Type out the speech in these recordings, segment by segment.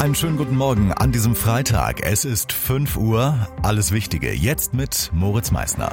Einen schönen guten Morgen an diesem Freitag. Es ist 5 Uhr. Alles Wichtige jetzt mit Moritz Meissner.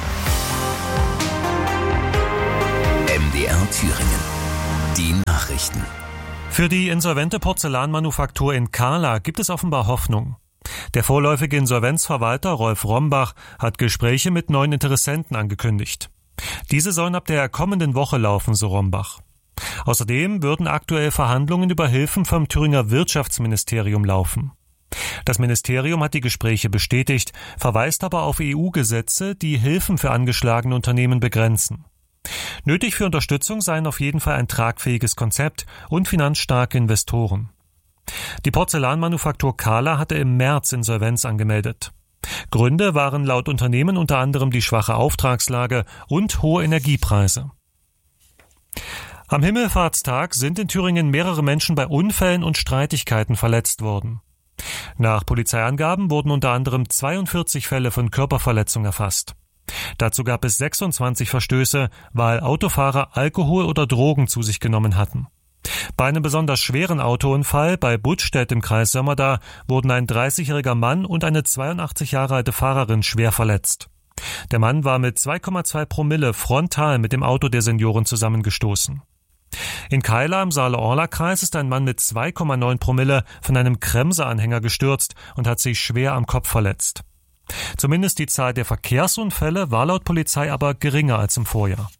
MDR Thüringen. Die Nachrichten. Für die insolvente Porzellanmanufaktur in Kahla gibt es offenbar Hoffnung. Der vorläufige Insolvenzverwalter Rolf Rombach hat Gespräche mit neuen Interessenten angekündigt. Diese sollen ab der kommenden Woche laufen, so Rombach. Außerdem würden aktuell Verhandlungen über Hilfen vom Thüringer Wirtschaftsministerium laufen. Das Ministerium hat die Gespräche bestätigt, verweist aber auf EU-Gesetze, die Hilfen für angeschlagene Unternehmen begrenzen. Nötig für Unterstützung seien auf jeden Fall ein tragfähiges Konzept und finanzstarke Investoren. Die Porzellanmanufaktur Kahla hatte im März Insolvenz angemeldet. Gründe waren laut Unternehmen unter anderem die schwache Auftragslage und hohe Energiepreise. Am Himmelfahrtstag sind in Thüringen mehrere Menschen bei Unfällen und Streitigkeiten verletzt worden. Nach Polizeiangaben wurden unter anderem 42 Fälle von Körperverletzung erfasst. Dazu gab es 26 Verstöße, weil Autofahrer Alkohol oder Drogen zu sich genommen hatten. Bei einem besonders schweren Autounfall bei Buttstedt im Kreis Sömmerda wurden ein 30-jähriger Mann und eine 82 Jahre alte Fahrerin schwer verletzt. Der Mann war mit 2,2 Promille frontal mit dem Auto der Senioren zusammengestoßen. In Keila im Saale-Orla-Kreis ist ein Mann mit 2,9 Promille von einem Kremser-Anhänger gestürzt und hat sich schwer am Kopf verletzt. Zumindest die Zahl der Verkehrsunfälle war laut Polizei aber geringer als im Vorjahr.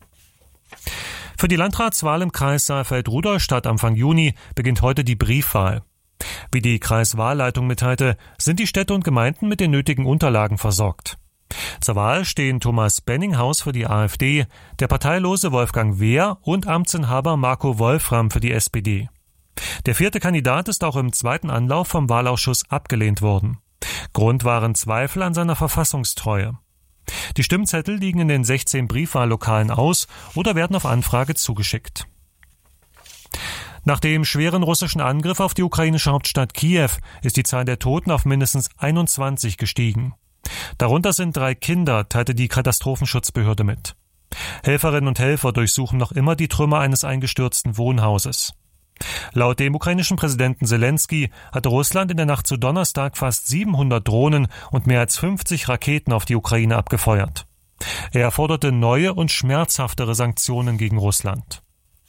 Für die Landratswahl im Kreis Saalfeld-Rudolstadt Anfang Juni beginnt heute die Briefwahl. Wie die Kreiswahlleitung mitteilte, sind die Städte und Gemeinden mit den nötigen Unterlagen versorgt. Zur Wahl stehen Thomas Benninghaus für die AfD, der parteilose Wolfgang Wehr und Amtsinhaber Marco Wolfram für die SPD. Der 4. Kandidat ist auch im zweiten Anlauf vom Wahlausschuss abgelehnt worden. Grund waren Zweifel an seiner Verfassungstreue. Die Stimmzettel liegen in den 16 Briefwahllokalen aus oder werden auf Anfrage zugeschickt. Nach dem schweren russischen Angriff auf die ukrainische Hauptstadt Kiew ist die Zahl der Toten auf mindestens 21 gestiegen. Darunter sind 3 Kinder, teilte die Katastrophenschutzbehörde mit. Helferinnen und Helfer durchsuchen noch immer die Trümmer eines eingestürzten Wohnhauses. Laut dem ukrainischen Präsidenten Zelensky hatte Russland in der Nacht zu Donnerstag fast 700 Drohnen und mehr als 50 Raketen auf die Ukraine abgefeuert. Er forderte neue und schmerzhaftere Sanktionen gegen Russland.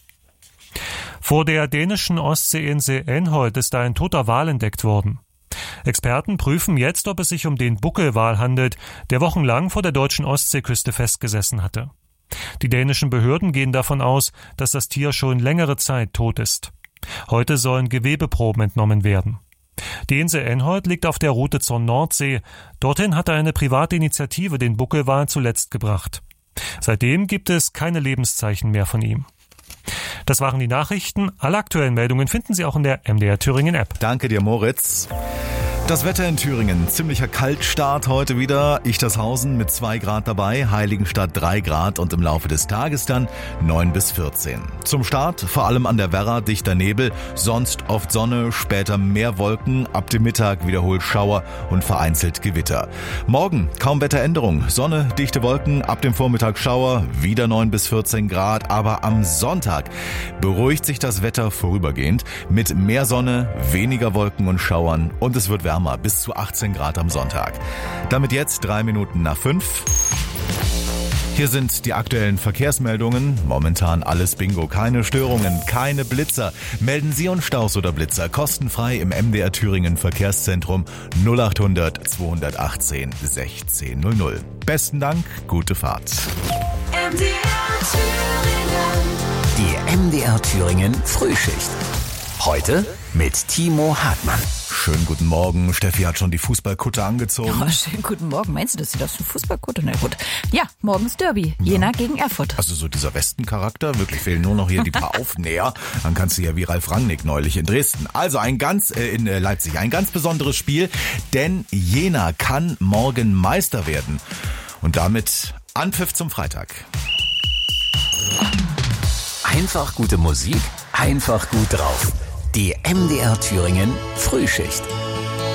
Vor der dänischen Ostseeinsel Enholt ist ein toter Wal entdeckt worden. Experten prüfen jetzt, ob es sich um den Buckelwal handelt, der wochenlang vor der deutschen Ostseeküste festgesessen hatte. Die dänischen Behörden gehen davon aus, dass das Tier schon längere Zeit tot ist. Heute sollen Gewebeproben entnommen werden. Die Insel Enholt liegt auf der Route zur Nordsee. Dorthin hatte eine private Initiative den Buckelwal zuletzt gebracht. Seitdem gibt es keine Lebenszeichen mehr von ihm. Das waren die Nachrichten. Alle aktuellen Meldungen finden Sie auch in der MDR Thüringen App. Danke dir, Moritz. Das Wetter in Thüringen, ziemlicher Kaltstart heute wieder. Ichtershausen mit 2 Grad dabei, Heiligenstadt 3 Grad und im Laufe des Tages dann 9 bis 14. Zum Start vor allem an der Werra dichter Nebel, sonst oft Sonne, später mehr Wolken, ab dem Mittag wiederholt Schauer und vereinzelt Gewitter. Morgen kaum Wetteränderung, Sonne, dichte Wolken, ab dem Vormittag Schauer, wieder 9 bis 14 Grad, aber am Sonntag beruhigt sich das Wetter vorübergehend mit mehr Sonne, weniger Wolken und Schauern und es wird wärmer, bis zu 18 Grad am Sonntag. Damit jetzt 3 Minuten nach 5. Hier sind die aktuellen Verkehrsmeldungen. Momentan alles Bingo, keine Störungen, keine Blitzer. Melden Sie uns Staus oder Blitzer kostenfrei im MDR Thüringen Verkehrszentrum 0800 218 1600. Besten Dank, gute Fahrt. MDR Thüringen. Die MDR Thüringen Frühschicht. Heute mit Timo Hartmann. Schönen guten Morgen. Steffi hat schon die Fußballkutte angezogen. Oh, schönen guten Morgen. Meinst du, das sieht aus wie Fußballkutte? Na gut. Ja, morgens Derby. Jena gegen Erfurt. Also so dieser Westencharakter. Wirklich fehlen nur noch hier die paar Aufnäher. Dann kannst du ja wie Ralf Rangnick neulich in Dresden. Also in Leipzig. Ein ganz besonderes Spiel. Denn Jena kann morgen Meister werden. Und damit Anpfiff zum Freitag. Einfach gute Musik, einfach gut drauf. Die MDR Thüringen Frühschicht.